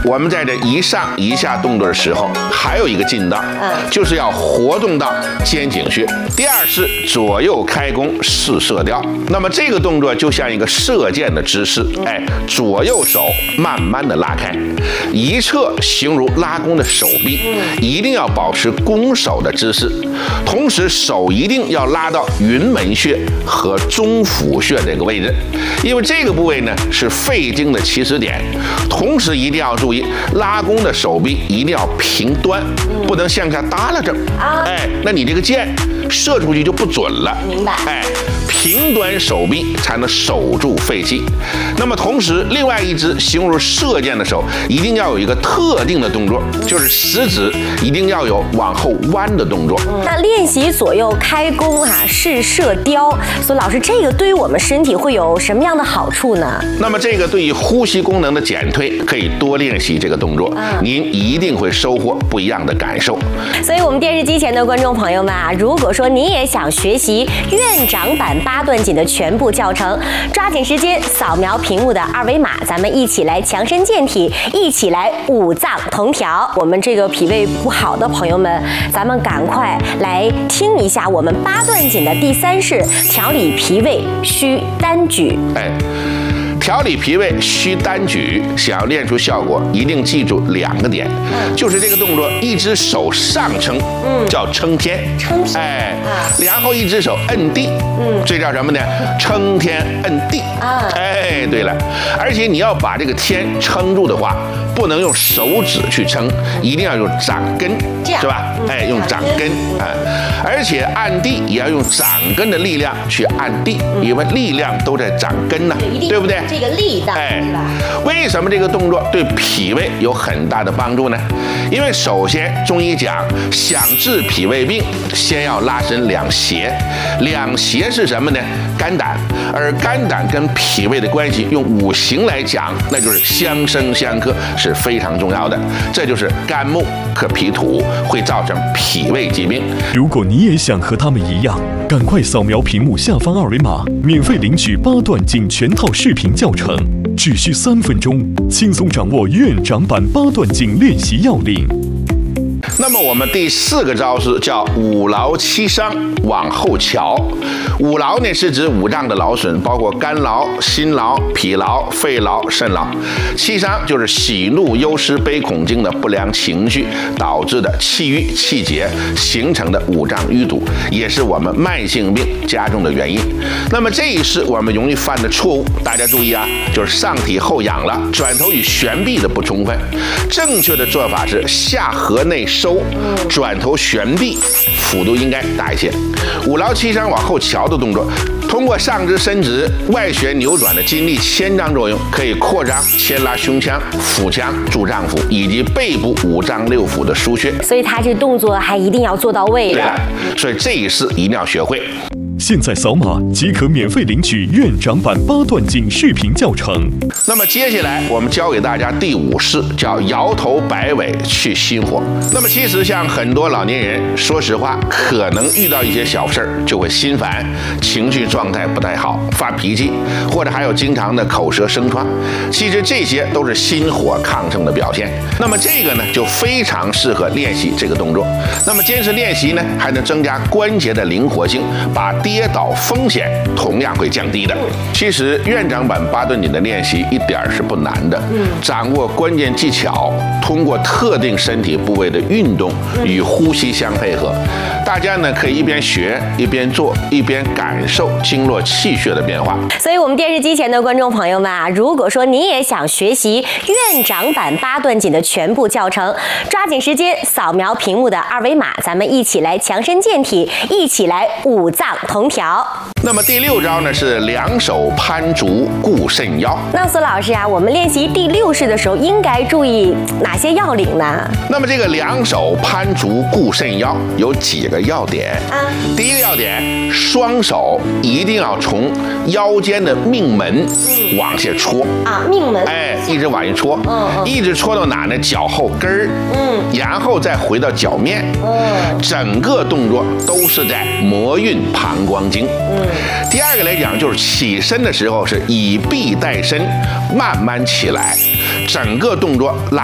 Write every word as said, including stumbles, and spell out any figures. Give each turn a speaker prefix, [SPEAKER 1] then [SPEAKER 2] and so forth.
[SPEAKER 1] 我们在这一上一下动作的时候，还有一个劲道，就是要活动到肩颈穴。第二是左右开弓试射雕。那么这个动作就像一个射箭的姿势，哎，左右手慢慢的拉开，一侧形如拉弓的手臂，一定要保持弓手的姿势，同时手一定要拉到云门穴和中府穴这个位置，因为这个部位呢是肺经的起始点。同时一定要注意，拉弓的手臂一定要平端，不能向下耷拉着，哎，那你这个箭射出去就不准了。
[SPEAKER 2] 明白？
[SPEAKER 1] 哎，平端手臂才能守住肺气。那么同时，另外一只形如射箭的手，一定要有一个特定的动作，就是食指一定要有往后弯的动作。
[SPEAKER 2] 那练习左右开弓啊，试射雕，所以老师，这个对于我们身体会有什么样的好处呢？
[SPEAKER 1] 那么这个对于呼吸功能的减退，可以多练习这个动作，您一定会收获不一样的感受。
[SPEAKER 2] 所以，我们电视机前的观众朋友们啊，如果说您也想学习院长版八段锦的全部教程，抓紧时间扫描屏幕的二维码，咱们一起来强身健体，一起来五脏同调。我们这个脾胃不好的朋友们，咱们赶快来听一下我们八段锦的第三式调理脾胃需单举。
[SPEAKER 1] 哎。调理脾胃需单举，想要练出效果，一定记住两个点，嗯、就是这个动作，一只手上撑，嗯、叫撑天，
[SPEAKER 2] 撑天，
[SPEAKER 1] 哎，啊、然后一只手摁地，嗯，这叫什么呢？撑天摁地，啊，哎，对了，而且你要把这个天撑住的话，不能用手指去撑，一定要用掌根，是吧？嗯、哎，用掌根，啊、哎，而且按地也要用掌根的力量去按地，嗯、因为力量都在掌根呢，对, 对不对？
[SPEAKER 2] 这个力道，
[SPEAKER 1] 哎，为什么这个动作对脾胃有很大的帮助呢？因为首先中医讲，想治脾胃病，先要拉伸两胁。两胁是什么呢？肝胆。而肝胆跟脾胃的关系，用五行来讲，那就是相生相克，是非常重要的。这就是肝木克脾土，会造成脾胃疾病。
[SPEAKER 3] 如果你也想和他们一样，赶快扫描屏幕下方二维码，免费领取八段锦全套视频教程，只需三分钟，轻松掌握院长版八段锦练习要领。
[SPEAKER 1] 那么我们第四个招式叫五劳七伤往后翘。五劳呢是指五脏的劳损，包括肝劳、心劳、脾劳、肺劳、肾劳。七伤就是喜怒忧思悲恐惊的不良情绪导致的气郁气结形成的五脏淤堵，也是我们慢性病加重的原因。那么这一式我们容易犯的错误，大家注意啊，就是上体后仰了，转头与旋臂的不充分。正确的做法是下颌内收，转头旋臂，幅度应该大一些。五劳七伤往后翘的动作，通过上肢伸直、外旋扭转的筋力牵张作用，可以扩张、牵拉胸腔、腹腔、助脏腑以及背部五脏六腑的腧穴。
[SPEAKER 2] 所以它这动作还一定要做到位的。
[SPEAKER 1] 对了，所以这一式一定要学会。
[SPEAKER 3] 现在扫码即可免费领取院长版八段锦视频教程。
[SPEAKER 1] 那么接下来我们教给大家第五式，叫摇头摆尾去心火。那么其实像很多老年人，说实话，可能遇到一些小事儿就会心烦，情绪状态不太好，发脾气，或者还有经常的口舌生疮。其实这些都是心火亢盛的表现。那么这个呢，就非常适合练习这个动作。那么坚持练习呢，还能增加关节的灵活性，把跌倒风险同样会降低的。其实院长版八段锦的练习一点是不难的，掌握关键技巧，通过特定身体部位的运动与呼吸相配合，大家呢可以一边学一边做，一边感受经络气血的变化。
[SPEAKER 2] 所以我们电视机前的观众朋友们啊，如果说你也想学习院长版八段锦的全部教程，抓紧时间扫描屏幕的二维码，咱们一起来强身健体，一起来五脏同调。
[SPEAKER 1] 那么第六招呢是两手攀足固肾腰。
[SPEAKER 2] 那苏老师啊，我们练习第六式的时候应该注意哪些要领呢？
[SPEAKER 1] 那么这个两手攀足固肾腰有几个要点啊？第一个要点，双手一定要从腰间的命门往下戳
[SPEAKER 2] 啊，命门，
[SPEAKER 1] 哎，一直往下戳，嗯嗯，一直戳到哪呢？脚后跟儿，嗯，然后再回到脚面，嗯，整个动作都是在摩运膀胱经。嗯，第二个来讲就是起身的时候是以臂带身，慢慢起来，整个动作拉